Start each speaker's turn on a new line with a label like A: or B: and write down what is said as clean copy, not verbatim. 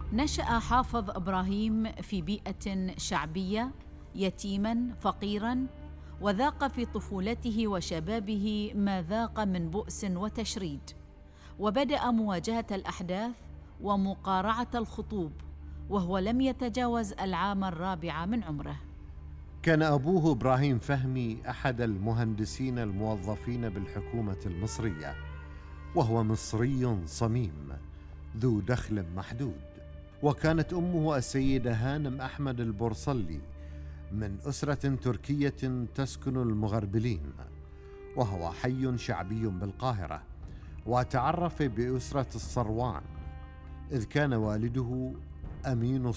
A: نشأ حافظ إبراهيم في بيئة شعبية، يتيماً فقيراً، وذاق في طفولته وشبابه ما ذاق من بؤس وتشريد، وبدأ مواجهة الأحداث ومقارعة الخطوب وهو لم يتجاوز العام الرابع من عمره.
B: كان أبوه إبراهيم فهمي أحد المهندسين الموظفين بالحكومة المصرية، وهو مصري صميم ذو دخل محدود. وكانت أمه السيدة هانم أحمد البورصلي من أسرة تركية تسكن المغربلين، وهو حي شعبي بالقاهرة، وتعرف بأسرة الصروان إذ كان والده أمين